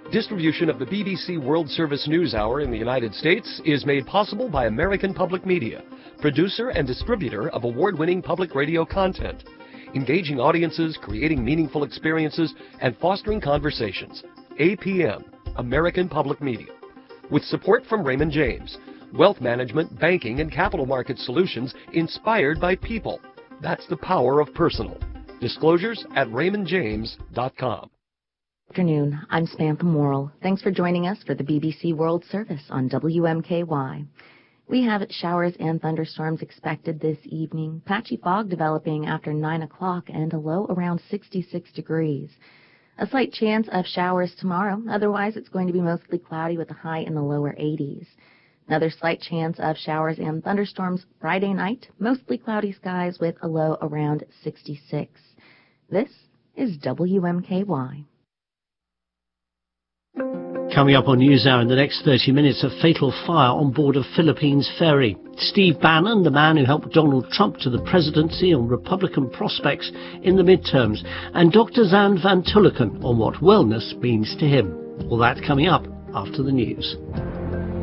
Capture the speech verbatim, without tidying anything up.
Distribution of the B B C World Service News Hour in the United States is made possible by American Public Media, producer and distributor of award-winning public radio content, engaging audiences, creating meaningful experiences, and fostering conversations. A P M, American Public Media. With support from Raymond James, wealth management, banking, and capital market solutions inspired by people. That's the power of personal. Disclosures at raymond james dot com. Good afternoon. I'm Samantha Morrill. Thanks for joining us for the B B C World Service on W M K Y. We have showers and thunderstorms expected this evening. Patchy fog developing after nine o'clock and a low around sixty-six degrees. A slight chance of showers tomorrow. Otherwise, it's going to be mostly cloudy with a high in the lower eighties. Another slight chance of showers and thunderstorms Friday night. Mostly cloudy skies with a low around sixty-six. This is W M K Y. Coming up on NewsHour in the next thirty minutes, a fatal fire on board a Philippines ferry. Steve Bannon, the man who helped Donald Trump to the presidency, on Republican prospects in the midterms. And Doctor Zand van Tulleken on what wellness means to him. All that coming up after the news.